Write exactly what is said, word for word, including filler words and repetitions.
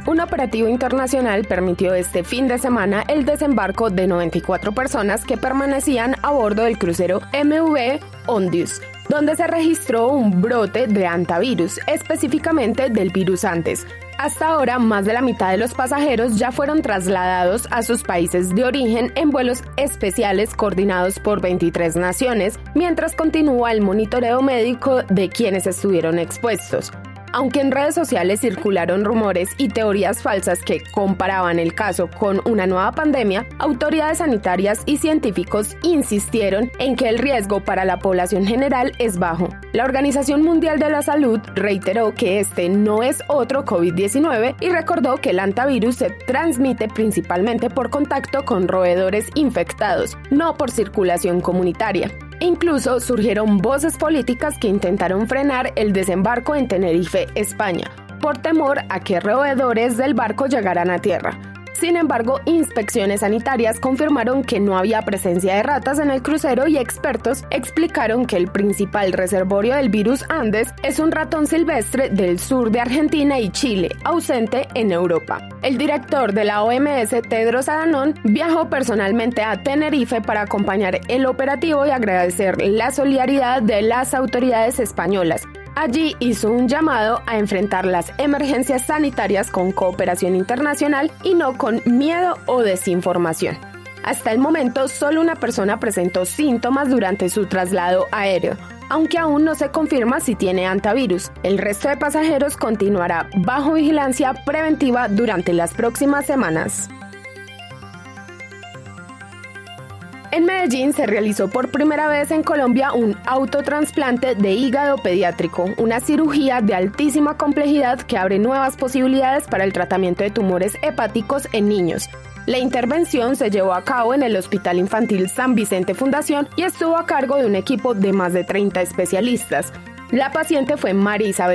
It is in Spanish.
Un operativo internacional permitió este fin de semana el desembarco de noventa y cuatro personas que permanecían a bordo del crucero M V Ondius, donde se registró un brote de hantavirus, específicamente del virus Andes. Hasta ahora, más de la mitad de los pasajeros ya fueron trasladados a sus países de origen en vuelos especiales coordinados por veintitrés naciones, mientras continúa el monitoreo médico de quienes estuvieron expuestos. Aunque en redes sociales circularon rumores y teorías falsas que comparaban el caso con una nueva pandemia, autoridades sanitarias y científicos insistieron en que el riesgo para la población general es bajo. La Organización Mundial de la Salud reiteró que este no es otro COVID diecinueve y recordó que el hantavirus se transmite principalmente por contacto con roedores infectados, no por circulación comunitaria. Incluso surgieron voces políticas que intentaron frenar el desembarco en Tenerife, España, por temor a que roedores del barco llegaran a tierra. Sin embargo, inspecciones sanitarias confirmaron que no había presencia de ratas en el crucero y expertos explicaron que el principal reservorio del virus Andes es un ratón silvestre del sur de Argentina y Chile, ausente en Europa. El director de la O M S, Tedros Adhanom, viajó personalmente a Tenerife para acompañar el operativo y agradecer la solidaridad de las autoridades españolas. Allí hizo un llamado a enfrentar las emergencias sanitarias con cooperación internacional y no con miedo o desinformación. Hasta el momento, solo una persona presentó síntomas durante su traslado aéreo, aunque aún no se confirma si tiene hantavirus. El resto de pasajeros continuará bajo vigilancia preventiva durante las próximas semanas. En Medellín se realizó por primera vez en Colombia un autotrasplante de hígado pediátrico, una cirugía de altísima complejidad que abre nuevas posibilidades para el tratamiento de tumores hepáticos en niños. La intervención se llevó a cabo en el Hospital Infantil San Vicente Fundación y estuvo a cargo de un equipo de más de treinta especialistas. La paciente fue María Isabel